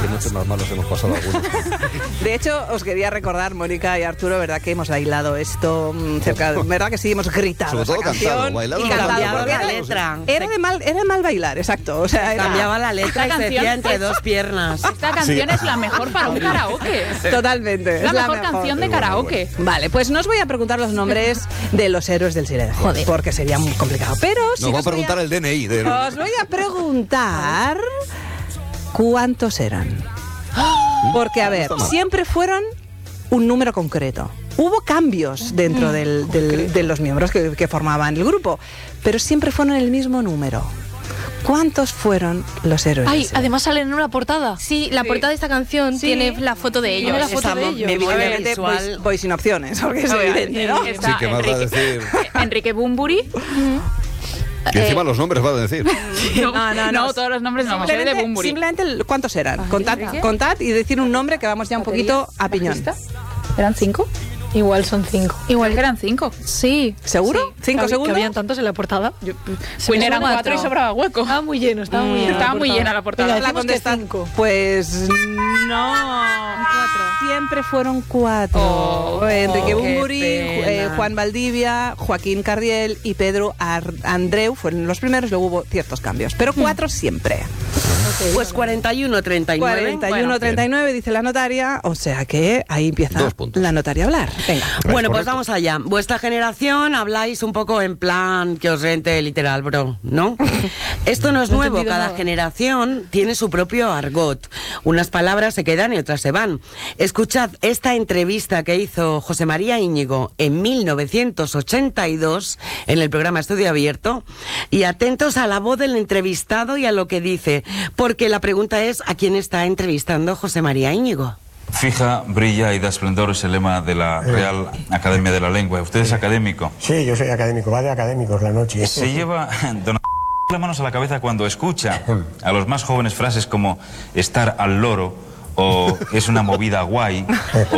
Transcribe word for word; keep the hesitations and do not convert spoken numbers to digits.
qué noches más malas hemos pasado algunos. De hecho, os quería recordar, Mónica y Arturo, ¿verdad que hemos bailado esto cerca? ¿Verdad que sí? Hemos gritado Sobre todo esa canción cantado, bailado, y no, cantado. bailado, Porque la bailado, letra. Era de mal, era de mal bailar, exacto. O sea, era- Cambiaba la letra y Esta se decía canción entre es- dos piernas. Esta canción Sí. es la mejor para un karaoke. Totalmente. Es la es mejor canción de Es buena, karaoke. Vale, pues no os voy a preguntar los nombres de los héroes del silencio, Joder. porque sería muy complicado. Pero sí Nos va a os voy preguntar el D N I. De... Os voy a preguntar cuántos eran. Porque, a ver, siempre fueron un número concreto. Hubo cambios dentro del- del- de los miembros que, que formaban el grupo, pero siempre fueron el mismo número. ¿Cuántos fueron los héroes? Ay, del silencio? además salen en una portada. Sí, la portada de esta canción Sí. tiene la foto de ellos. Tiene la foto Esa de mo- ellos. memoria Obviamente visual. voy, voy sin opciones, porque es evidente, ¿no? Está Sí, que más va a Enrique, decir. Enrique Bunbury. Y encima los nombres va a decir. No, No, no, no. todos los nombres no, vamos a ver de Simplemente, Bunbury. simplemente el- ¿cuántos eran? Contad, contad y decir un nombre que vamos ya un poquito a piñón. ¿Eran cinco? Igual son cinco. Igual que eran cinco. Sí. ¿Seguro? Sí. ¿Cinco Que hab- segundos? Que habían tantos en la portada. Yo, se Queen me eran suman cuatro y sobraba hueco. Estaba muy lleno, estaba muy lleno. Estaba muy llena la portada. Venga, La decimos que contestan. cinco. Pues no. Siempre fueron cuatro. Oh, Enrique qué Bunbury, pena. eh, Juan Valdivia, Joaquín Cardiel y Pedro Ar- Andreu fueron los primeros, luego hubo ciertos cambios. Pero cuatro siempre. Pues cuarenta y uno treinta y nueve. cuarenta y uno treinta y nueve dice la notaria, o sea que ahí empieza Dos puntos. la notaria a hablar. Venga. Bueno, pues correcto. vamos allá. Vuestra generación habláis un poco en plan que os rente literal, bro, ¿no? Esto no es No he nuevo, entendido cada nada. generación tiene su propio argot. Unas palabras se quedan y otras se van. Escuchad esta entrevista que hizo José María Íñigo en mil novecientos ochenta y dos en el programa Estudio Abierto y atentos a la voz del entrevistado y a lo que dice, porque la pregunta es ¿a quién está entrevistando José María Íñigo? Fija, brilla y da esplendor es el lema de la Real Academia de la Lengua. Usted es académico. Sí, yo soy académico, va de académicos la noche. Se lleva don las manos a la cabeza cuando escucha a los más jóvenes frases como estar al loro o es una movida guay o